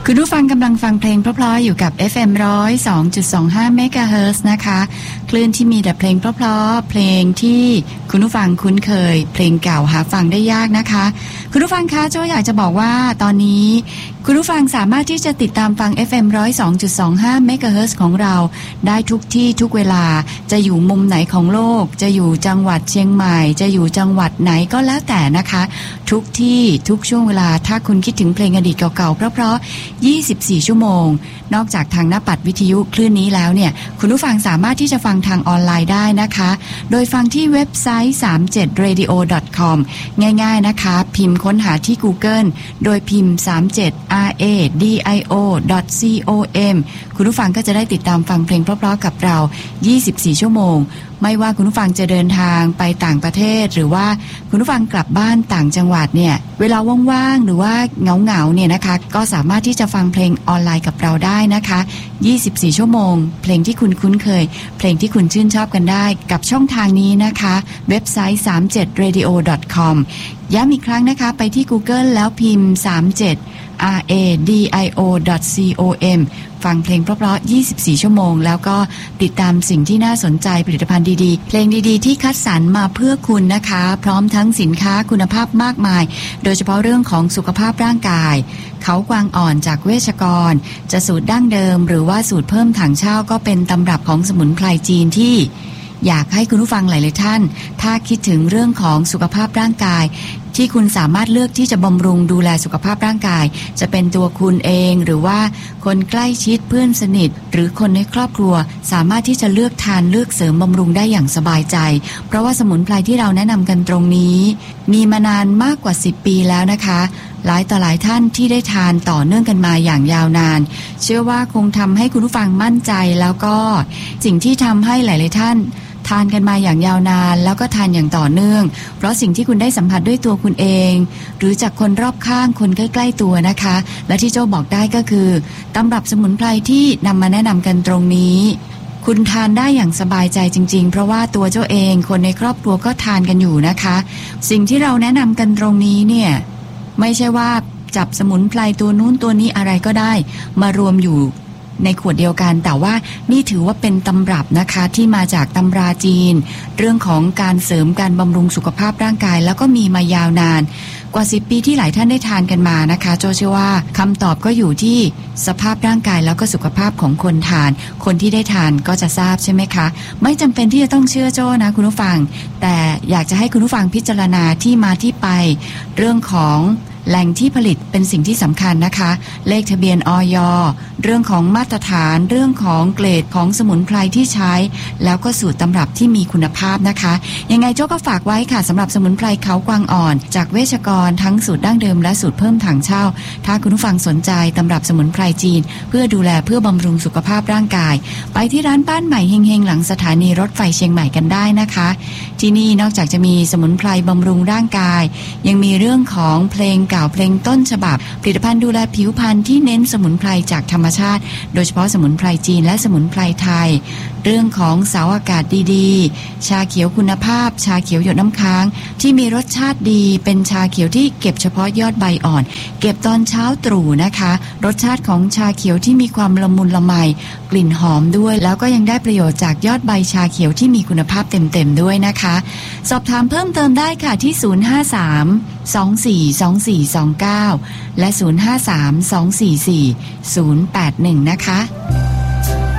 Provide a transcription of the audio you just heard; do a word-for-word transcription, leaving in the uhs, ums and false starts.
คุณผู้ฟังกำลังฟังเพลงเพราะๆอยู่กับ เอฟ เอ็ม หนึ่งศูนย์สองจุดสองห้า เมกะเฮิรตซ์นะคะคลื่นที่มีแต่เพลงเพราะๆเพลงที่คุณผู้ฟังคุ้นเคยเพลงเก่าหาฟังได้ยากนะคะคุณผู้ฟังคะโจ้อยากจะบอกว่าตอนนี้คุณผู้ฟังสามารถที่จะติดตามฟัง เอฟ เอ็ม หนึ่งศูนย์สองจุดสองห้า เมกะเฮิรตซ์ของเราได้ทุกที่ทุกเวลาจะอยู่มุมไหนของโลกจะอยู่จังหวัดเชียงใหม่จะอยู่จังหวัดไหนก็แล้วแต่นะคะทุกที่ทุกช่วงเวลาถ้าคุณคิดถึงเพลงอดีตเก่าๆเพราะๆยี่สิบสี่ชั่วโมงนอกจากทางหน้าปัดวิทยุคลื่นนี้แล้วเนี่ยคุณผู้ฟังสามารถที่จะฟังทางออนไลน์ได้นะคะโดยฟังที่เว็บไซต์ สามสิบเจ็ด เรดิโอ ดอท คอม ง่ายๆนะคะพิมพ์ค้นหาที่ Google โดยพิมพ์ สามสิบเจ็ด อาร์ เอ ดี ไอ โอ ดอท ซี โอ เอ็ม คุณผู้ฟังก็จะได้ติดตามฟังเพลงเพราะๆกับเรายี่สิบสี่ชั่วโมงไม่ว่าคุณผู้ฟังจะเดินทางไปต่างประเทศหรือว่าคุณผู้ฟังกลับบ้านต่างจังหวัดเนี่ยเวลาว่างๆหรือว่าเหงาๆเนี่ยนะคะก็สามารถที่จะฟังเพลงออนไลน์กับเราได้นะคะยี่สิบสี่ชั่วโมงเพลงที่คุณคุ้นเคยเพลงที่คุณชื่นชอบกันได้กับช่องทางนี้นะคะเว็บไซต์ สามสิบเจ็ด เรดิโอ ดอท คอม ย้ำอีกครั้งนะคะไปที่ Google แล้วพิมพ์ สามสิบเจ็ด อาร์ เอ ดี ไอ โอ ดอท ซี โอ เอ็ม ฟังเพลงเพราะๆยี่สิบสี่ชั่วโมงแล้วก็ติดตามสิ่งที่น่าสนใจผลิตภัณฑ์ดีๆเพลงดีๆที่คัดสรรมาเพื่อคุณนะคะพร้อมทั้งสินค้าคุณภาพมากมายโดยเฉพาะเรื่องของสุขภาพร่างกายเขากวางอ่อนจากเวชกรจะสูตรดั้งเดิมหรือว่าสูตรเพิ่มถังเช่าก็เป็นตำรับของสมุนไพรจีนที่อยากให้คุณผู้ฟังหลายๆท่านถ้าคิดถึงเรื่องของสุขภาพร่างกายที่คุณสามารถเลือกที่จะบำรุงดูแลสุขภาพร่างกายจะเป็นตัวคุณเองหรือว่าคนใกล้ชิดเพื่อนสนิทหรือคนในครอบครัวสามารถที่จะเลือกทานเลือกเสริมบำรุงได้อย่างสบายใจเพราะว่าสมุนไพรที่เราแนะนำกันตรงนี้มีมานานมากกว่าสิบปีแล้วนะคะหลายต่อหลายท่านที่ได้ทานต่อเนื่องกันมาอย่างยาวนานเชื่อว่าคงทำให้คุณผู้ฟังมั่นใจแล้วก็สิ่งที่ทำให้หลายๆท่านทานกันมาอย่างยาวนานแล้วก็ทานอย่างต่อเนื่องเพราะสิ่งที่คุณได้สัมผัสด้วยตัวคุณเองหรือจากคนรอบข้างคนใกล้ๆตัวนะคะและที่โจ้บอกได้ก็คือตำรับสมุนไพรที่นำมาแนะนำกันตรงนี้คุณทานได้อย่างสบายใจจริงๆเพราะว่าตัวเจ้าเองคนในครอบครัวก็ทานกันอยู่นะคะสิ่งที่เราแนะนำกันตรงนี้เนี่ยไม่ใช่ว่าจับสมุนไพรตัวนู้นตัวนี้อะไรก็ได้มารวมอยู่ในขวดเดียวกันแต่ว่านี่ถือว่าเป็นตำรับนะคะที่มาจากตำราจีนเรื่องของการเสริมการบำรุงสุขภาพร่างกายแล้วก็มีมายาวนานกว่าสิบปีที่หลายท่านได้ทานกันมานะคะโจเชื่อว่าคำตอบก็อยู่ที่สภาพร่างกายแล้วก็สุขภาพของคนทานคนที่ได้ทานก็จะทราบใช่ไหมคะไม่จำเป็นที่จะต้องเชื่อโจ้นะคุณผู้ฟังแต่อยากจะให้คุณผู้ฟังพิจารณาที่มาที่ไปเรื่องของแหล่งที่ผลิตเป็นสิ่งที่สำคัญนะคะเลขทะเบียนอย.เรื่องของมาตรฐานเรื่องของเกรดของสมุนไพรที่ใช้แล้วก็สูตรตำรับที่มีคุณภาพนะคะยังไงโจ้ก็ฝากไว้ค่ะสำหรับสมุนไพรเขากวางอ่อนจากเวชกรทั้งสูตรดั้งเดิมและสูตรเพิ่มถังเช่าถ้าคุณผู้ฟังสนใจตำรับสมุนไพรจีนเพื่อดูแลเพื่อบำรุงสุขภาพร่างกายไปที่ร้านบ้านใหม่เฮงๆหลังสถานีรถไฟเชียงใหม่กันได้นะคะที่นี่นอกจากจะมีสมุนไพรบำรุงร่างกายยังมีเรื่องของเพลงเก่าเพลงต้นฉบับผลิตภัณฑ์ดูแลผิวพรรณที่เน้นสมุนไพรจากธรรมชาติโดยเฉพาะสมุนไพรจีนและสมุนไพรไทยเรื่องของเสาอากาศดีๆชาเขียวคุณภาพชาเขียวหยดน้ำค้างที่มีรสชาติดีเป็นชาเขียวที่เก็บเฉพาะยอดใบอ่อนเก็บตอนเช้าตรู่นะคะรสชาติของชาเขียวที่มีความละมุนละไมกลิ่นหอมด้วยแล้วก็ยังได้ประโยชน์จากยอดใบชาเขียวที่มีคุณภาพเต็มๆด้วยนะคะสอบถามเพิ่มเติมได้ค่ะที่ศูนย์ ห้า สาม สอง สี่ สอง สี่ สอง เก้าและศูนย์ ห้า สาม สอง สี่ สี่ ศูนย์ แปด หนึ่งนะคะ